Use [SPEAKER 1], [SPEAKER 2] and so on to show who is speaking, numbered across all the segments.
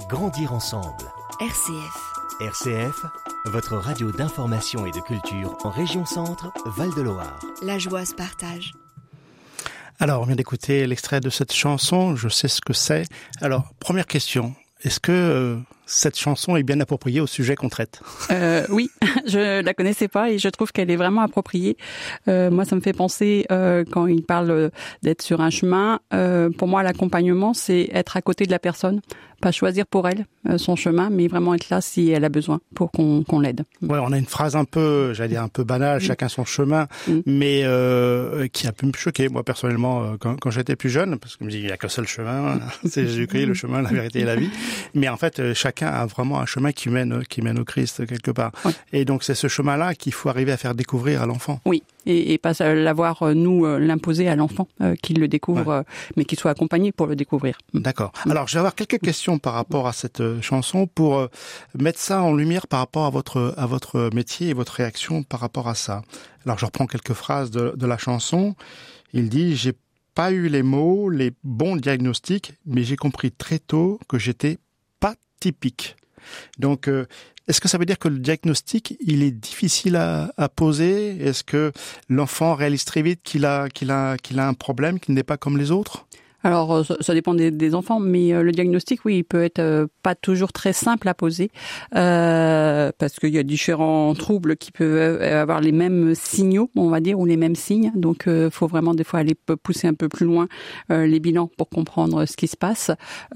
[SPEAKER 1] Grandir ensemble.
[SPEAKER 2] RCF.
[SPEAKER 1] RCF, votre radio d'information et de culture en région Centre, Val-de-Loire.
[SPEAKER 2] La joie se partage.
[SPEAKER 3] Alors, on vient d'écouter l'extrait de cette chanson, je sais ce que c'est. Alors, première question, est-ce que cette chanson est bien appropriée au sujet qu'on traite ?
[SPEAKER 4] Oui, je la connaissais pas et je trouve qu'elle est vraiment appropriée. Moi, ça me fait penser, quand il parle d'être sur un chemin, pour moi, l'accompagnement, c'est être à côté de la personne, pas choisir pour elle son chemin, mais vraiment être là si elle a besoin pour qu'on l'aide.
[SPEAKER 3] Ouais, on a une phrase un peu, j'allais dire un peu banale, chacun son chemin, mais qui a pu me choquer, moi personnellement, quand j'étais plus jeune, parce que je me dis, il n'y a qu'un seul chemin, c'est Jésus-Christ, le chemin, la vérité et la vie. Mais en fait, chacun a vraiment un chemin qui mène au Christ quelque part. Ouais. Et donc c'est ce chemin-là qu'il faut arriver à faire découvrir à l'enfant.
[SPEAKER 4] Oui. Et pas l'avoir, l'imposer à l'enfant, qu'il le découvre, mais qu'il soit accompagné pour le découvrir.
[SPEAKER 3] D'accord. Alors, je vais avoir quelques questions par rapport à cette chanson pour mettre ça en lumière par rapport à votre métier et votre réaction par rapport à ça. Alors, je reprends quelques phrases de la chanson. Il dit « J'ai pas eu les mots, les bons diagnostics, mais j'ai compris très tôt que j'étais pas typique. » Donc, est-ce que ça veut dire que le diagnostic, il est difficile à poser ? Est-ce que l'enfant réalise très vite qu'il a un problème, qu'il n'est pas comme les autres ?
[SPEAKER 4] Alors, ça dépend des enfants, mais le diagnostic, oui, il peut être pas toujours très simple à poser, parce qu'il y a différents troubles qui peuvent avoir les mêmes signaux, on va dire, ou les mêmes signes. Donc, faut vraiment des fois aller pousser un peu plus loin les bilans pour comprendre ce qui se passe.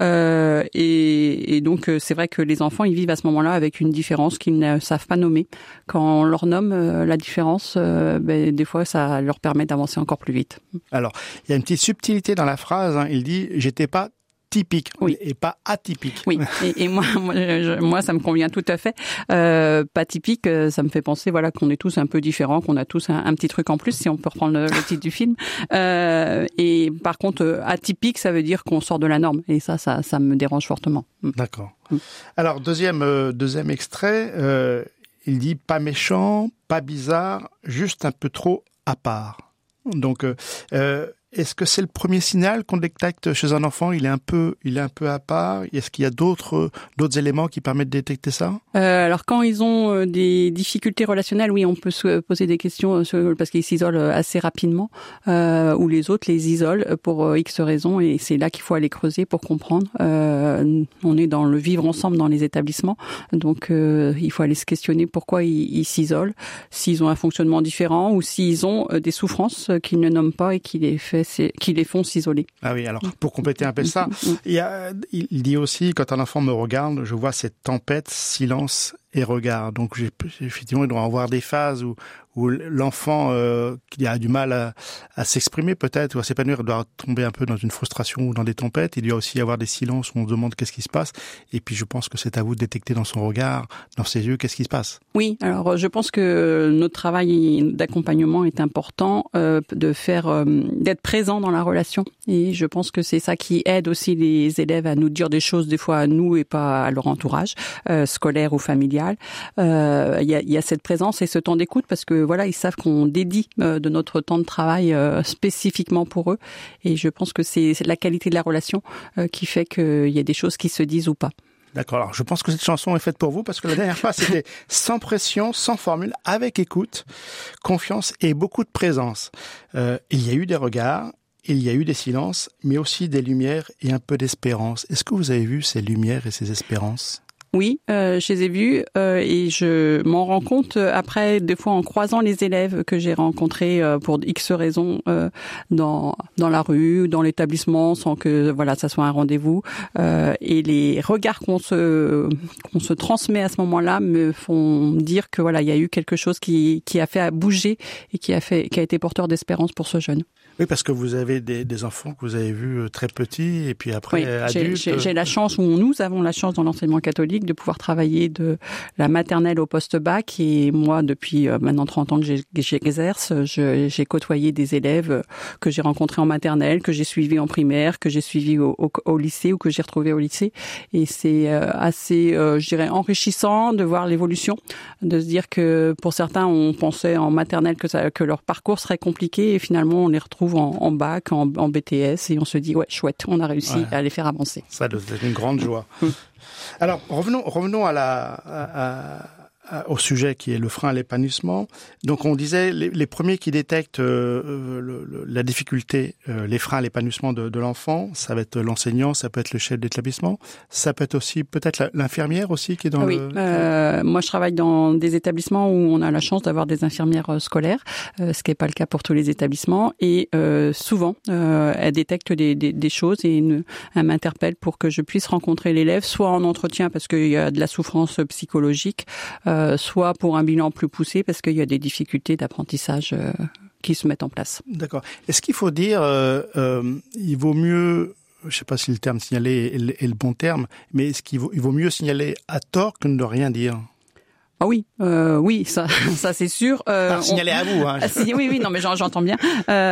[SPEAKER 4] Et donc, c'est vrai que les enfants, ils vivent à ce moment-là avec une différence qu'ils ne savent pas nommer. Quand on leur nomme la différence, des fois, ça leur permet d'avancer encore plus vite.
[SPEAKER 3] Alors, il y a une petite subtilité dans la phrase. Il dit « j'étais pas typique » et pas atypique.
[SPEAKER 4] Oui, et moi, ça me convient tout à fait. Pas typique, ça me fait penser qu'on est tous un peu différents, qu'on a tous un petit truc en plus, si on peut reprendre le titre du film. Et par contre, atypique, ça veut dire qu'on sort de la norme. Et ça me dérange fortement.
[SPEAKER 3] D'accord. Alors, deuxième extrait, il dit « pas méchant, pas bizarre, juste un peu trop à part ». Donc, est-ce que c'est le premier signal qu'on détecte chez un enfant ? Il est un peu à part. Est-ce qu'il y a d'autres éléments qui permettent de détecter ça ?
[SPEAKER 4] Alors quand ils ont des difficultés relationnelles, oui, on peut se poser des questions parce qu'ils s'isolent assez rapidement, ou les autres les isolent pour X raisons, et c'est là qu'il faut aller creuser pour comprendre. On est dans le vivre ensemble dans les établissements, donc il faut aller se questionner pourquoi ils s'isolent, s'ils ont un fonctionnement différent ou s'ils ont des souffrances qu'ils ne nomment pas et qui les font s'isoler.
[SPEAKER 3] Ah oui, alors pour compléter un peu ça, il dit aussi, quand un enfant me regarde, je vois cette tempête, silence et regard. Donc effectivement, il doit y avoir des phases où l'enfant qui a du mal à s'exprimer peut-être ou à s'épanouir doit tomber un peu dans une frustration ou dans des tempêtes. Il doit aussi y avoir des silences où on se demande qu'est-ce qui se passe. Et puis je pense que c'est à vous de détecter dans son regard, dans ses yeux, qu'est-ce qui se passe.
[SPEAKER 4] Oui, alors je pense que notre travail d'accompagnement est important, d'être présent dans la relation. Et je pense que c'est ça qui aide aussi les élèves à nous dire des choses des fois à nous et pas à leur entourage, scolaire ou familial. Il y a cette présence et ce temps d'écoute parce que ils savent qu'on dédie de notre temps de travail spécifiquement pour eux, et je pense que c'est la qualité de la relation qui fait qu'il y a des choses qui se disent ou pas.
[SPEAKER 3] D'accord, alors je pense que cette chanson est faite pour vous parce que la dernière fois c'était sans pression, sans formule, avec écoute, confiance et beaucoup de présence. Il y a eu des regards, il y a eu des silences, mais aussi des lumières et un peu d'espérance. Est-ce que vous avez vu ces lumières et ces espérances ?
[SPEAKER 4] Oui, je les ai vus et je m'en rends compte après, des fois en croisant les élèves que j'ai rencontrés pour X raisons dans la rue, dans l'établissement, sans que ça soit un rendez-vous. Et les regards qu'on se transmet à ce moment-là me font dire que il y a eu quelque chose qui a fait bouger et qui a été porteur d'espérance pour ce jeune.
[SPEAKER 3] Oui, parce que vous avez des enfants que vous avez vus très petits et puis après adultes.
[SPEAKER 4] J'ai la chance, ou nous avons la chance dans l'enseignement catholique fantastique de pouvoir travailler de la maternelle au post-bac. Et moi, depuis maintenant 30 ans que j'exerce, j'ai côtoyé des élèves que j'ai rencontrés en maternelle, que j'ai suivis en primaire, que j'ai suivis au lycée ou que j'ai retrouvés au lycée. Et c'est assez, je dirais, enrichissant de voir l'évolution, de se dire que pour certains, on pensait en maternelle que leur parcours serait compliqué et finalement, on les retrouve en bac, en BTS et on se dit, ouais, chouette, on a réussi à les faire avancer.
[SPEAKER 3] Ça doit être une grande joie. Alors, revenons au sujet qui est le frein à l'épanouissement. Donc, on disait les premiers qui détectent la difficulté, les freins à l'épanouissement de l'enfant, ça va être l'enseignant, ça peut être le chef d'établissement, ça peut être aussi peut-être l'infirmière aussi qui est dans
[SPEAKER 4] moi, je travaille dans des établissements où on a la chance d'avoir des infirmières scolaires, ce qui n'est pas le cas pour tous les établissements. Et souvent, elles détectent des choses et elles m'interpellent pour que je puisse rencontrer l'élève, soit en entretien parce qu'il y a de la souffrance psychologique, soit pour un bilan plus poussé parce qu'il y a des difficultés d'apprentissage qui se mettent en place.
[SPEAKER 3] D'accord. Est-ce qu'il faut dire, il vaut mieux, je ne sais pas si le terme signaler est le bon terme, mais est-ce qu'il vaut mieux signaler à tort que de ne rien dire ?
[SPEAKER 4] Ah oui, ça c'est sûr.
[SPEAKER 3] Signaler à vous. Hein.
[SPEAKER 4] Oui, non, mais j'entends bien.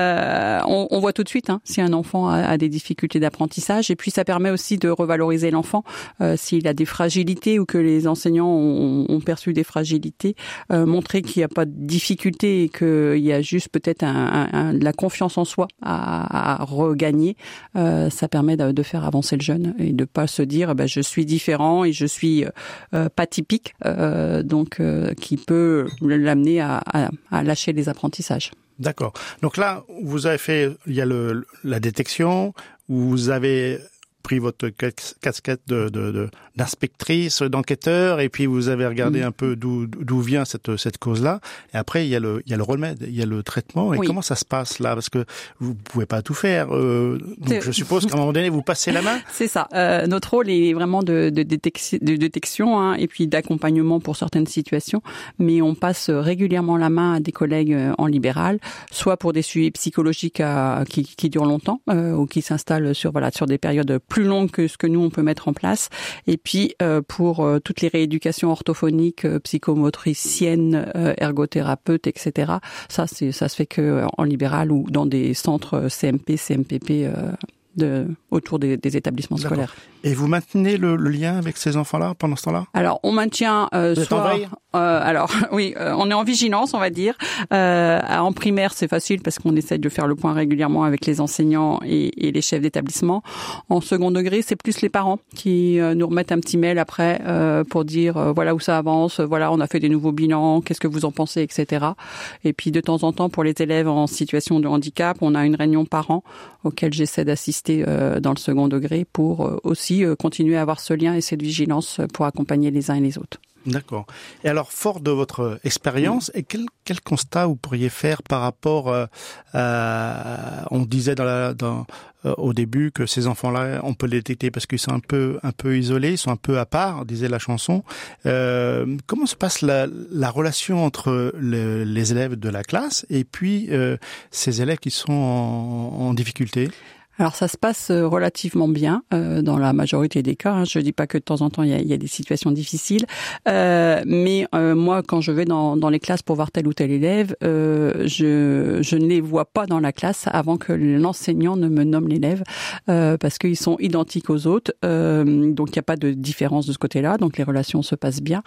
[SPEAKER 4] On voit tout de suite si un enfant a des difficultés d'apprentissage, et puis ça permet aussi de revaloriser l'enfant s'il a des fragilités ou que les enseignants ont perçu des fragilités, montrer qu'il n'y a pas de difficulté et qu'il y a juste peut-être de la confiance en soi à regagner. Ça permet de faire avancer le jeune et de pas se dire je suis différent et je suis pas typique. Donc qui peut l'amener à lâcher les apprentissages.
[SPEAKER 3] D'accord. Donc là, vous avez fait, il y a la détection, vous avez pris votre casquette d'inspectrice, d'enquêteur, et puis vous avez regardé un peu d'où vient cette cause-là. Et après, il y a le remède, il y a le traitement. Et comment ça se passe là ? Parce que vous pouvez pas tout faire. Donc je suppose qu'à un moment donné, vous passez la main.
[SPEAKER 4] C'est ça. Notre rôle est vraiment de détection et puis d'accompagnement pour certaines situations. Mais on passe régulièrement la main à des collègues en libéral, soit pour des suivis psychologiques qui durent longtemps ou qui s'installent sur des périodes plus longues que ce que nous on peut mettre en place, et puis pour toutes les rééducations orthophoniques, psychomotriciennes, ergothérapeutes, etc. Ça se fait que en libéral ou dans des centres CMP, CMPP autour des établissements scolaires.
[SPEAKER 3] Et vous maintenez le lien avec ces enfants-là pendant ce temps-là ?
[SPEAKER 4] Alors, on maintient soit... on est en vigilance, on va dire. En primaire, c'est facile parce qu'on essaie de faire le point régulièrement avec les enseignants et les chefs d'établissement. En second degré, c'est plus les parents qui nous remettent un petit mail après pour dire voilà où ça avance, voilà on a fait des nouveaux bilans, qu'est-ce que vous en pensez, etc. Et puis de temps en temps, pour les élèves en situation de handicap, on a une réunion par an auquel j'essaie d'assister dans le second degré pour aussi continuer à avoir ce lien et cette vigilance pour accompagner les uns et les autres.
[SPEAKER 3] D'accord. Et alors, fort de votre expérience, et quel constat vous pourriez faire par rapport on disait au début que ces enfants-là, on peut les détecter parce qu'ils sont un peu isolés, ils sont un peu à part, disait la chanson. Comment se passe la relation entre les élèves de la classe et puis ces élèves qui sont en difficulté ?
[SPEAKER 4] Alors ça se passe relativement bien dans la majorité des cas. Je dis pas que de temps en temps il y a des situations difficiles, mais moi quand je vais dans les classes pour voir tel ou tel élève, je ne les vois pas dans la classe avant que l'enseignant ne me nomme l'élève, parce qu'ils sont identiques aux autres. Donc il n'y a pas de différence de ce côté-là. Donc les relations se passent bien.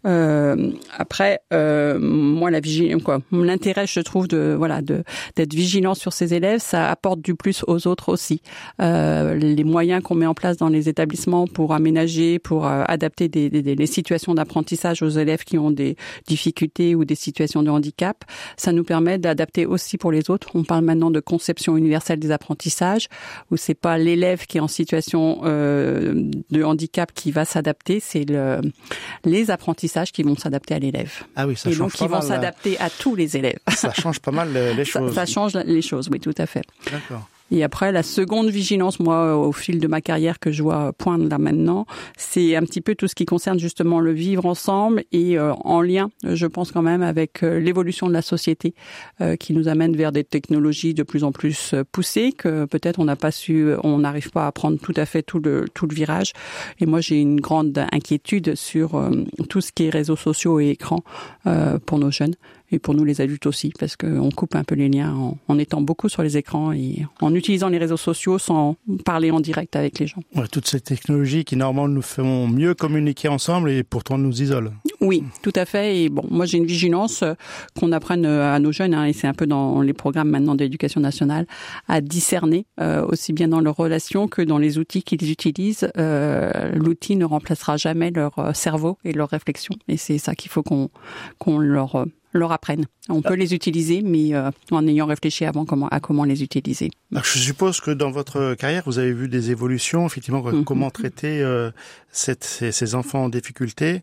[SPEAKER 4] Après, moi l'intérêt je trouve d'être vigilant sur ces élèves, ça apporte du plus aux autres aussi. Les moyens qu'on met en place dans les établissements pour aménager, pour adapter les situations d'apprentissage aux élèves qui ont des difficultés ou des situations de handicap, ça nous permet d'adapter aussi pour les autres. On parle maintenant de conception universelle des apprentissages, où c'est pas l'élève qui est en situation de handicap qui va s'adapter, c'est les apprentissages qui vont s'adapter à l'élève.
[SPEAKER 3] Ah oui, ça
[SPEAKER 4] et
[SPEAKER 3] change
[SPEAKER 4] donc qui vont s'adapter à tous les élèves.
[SPEAKER 3] Ça change pas mal les choses.
[SPEAKER 4] Ça change les choses, oui, tout à fait.
[SPEAKER 3] D'accord.
[SPEAKER 4] Et après, la seconde vigilance, moi, au fil de ma carrière que je vois poindre là maintenant, c'est un petit peu tout ce qui concerne justement le vivre ensemble et en lien, je pense quand même, avec l'évolution de la société qui nous amène vers des technologies de plus en plus poussées que peut-être on n'arrive pas à prendre tout à fait tout le virage. Et moi, j'ai une grande inquiétude sur tout ce qui est réseaux sociaux et écrans pour nos jeunes. Et pour nous les adultes aussi, parce qu'on coupe un peu les liens en étant beaucoup sur les écrans et en utilisant les réseaux sociaux sans parler en direct avec les gens.
[SPEAKER 3] Ouais, toutes ces technologies qui normalement nous font mieux communiquer ensemble et pourtant nous isolent.
[SPEAKER 4] Oui, tout à fait. Et bon, moi j'ai une vigilance qu'on apprenne à nos jeunes, et c'est un peu dans les programmes maintenant de l'éducation nationale, à discerner aussi bien dans leurs relations que dans les outils qu'ils utilisent. L'outil ne remplacera jamais leur cerveau et leur réflexion. Et c'est ça qu'il faut qu'on leur apprennent. On peut les utiliser, mais en ayant réfléchi avant comment les utiliser.
[SPEAKER 3] Alors, je suppose que dans votre carrière, vous avez vu des évolutions, effectivement, comment traiter ces enfants en difficulté.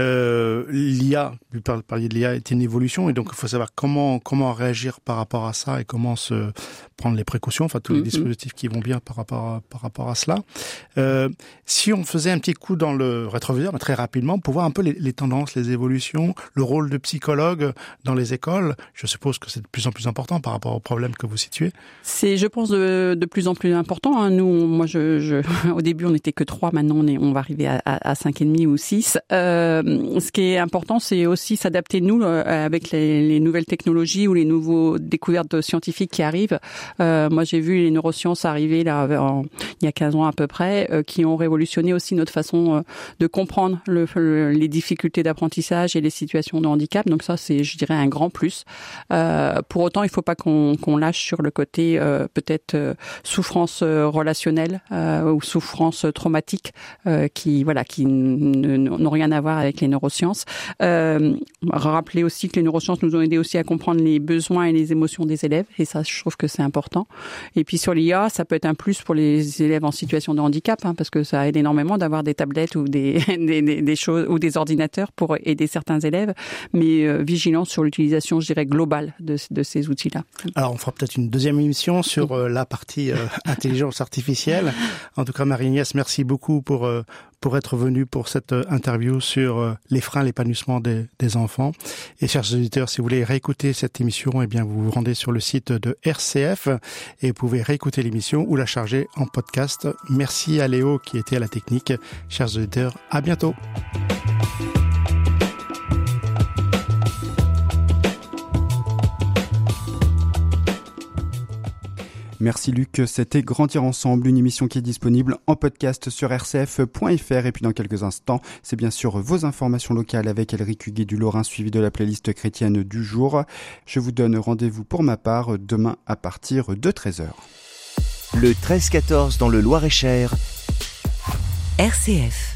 [SPEAKER 3] L'IA, vous parliez de l'IA, est une évolution, et donc il faut savoir comment réagir par rapport à ça et comment se prendre les précautions, enfin tous les dispositifs qui vont bien par rapport à cela. Si on faisait un petit coup dans le rétroviseur, mais très rapidement, pour voir un peu les tendances, les évolutions, le rôle de psychologue dans les écoles, je suppose que c'est de plus en plus important par rapport aux problèmes que vous situez.
[SPEAKER 4] C'est, je pense, de plus en plus important. Hein. Nous, moi, au début, on n'était que 3. Maintenant, on va arriver à 5,5 ou 6. Ce qui est important, c'est aussi s'adapter, nous, avec les nouvelles technologies ou les nouveaux découvertes scientifiques qui arrivent. Moi, j'ai vu les neurosciences arriver là, il y a 15 ans à peu près, qui ont révolutionné aussi notre façon de comprendre les difficultés d'apprentissage et les situations de handicap. Donc ça, c'est, je dirais, un grand plus. Pour autant, il ne faut pas qu'on lâche sur le côté peut-être souffrance relationnelle ou souffrance traumatique qui n'ont rien à voir avec les neurosciences. Rappeler aussi que les neurosciences nous ont aidé aussi à comprendre les besoins et les émotions des élèves, et ça, je trouve que c'est important. Et puis sur l'IA, ça peut être un plus pour les élèves en situation de handicap, parce que ça aide énormément d'avoir des tablettes ou des choses ou des ordinateurs pour aider certains élèves, mais vigilance sur l'utilisation, je dirais, globale de ces outils-là.
[SPEAKER 3] Alors, on fera peut-être une deuxième émission sur la partie intelligence artificielle. En tout cas, Marie-Agnès, merci beaucoup pour être venue pour cette interview sur les freins à l'épanouissement des enfants. Et chers auditeurs, si vous voulez réécouter cette émission, eh bien, vous vous rendez sur le site de RCF et vous pouvez réécouter l'émission ou la charger en podcast. Merci à Léo qui était à la technique. Chers auditeurs, à bientôt.
[SPEAKER 5] Merci Luc, c'était Grandir Ensemble, une émission qui est disponible en podcast sur rcf.fr. Et puis dans quelques instants, c'est bien sûr vos informations locales avec Elric Huguet du Lorrain, suivi de la playlist chrétienne du jour. Je vous donne rendez-vous pour ma part demain à partir de 13h.
[SPEAKER 1] Le 13-14 dans le Loir-et-Cher.
[SPEAKER 2] RCF.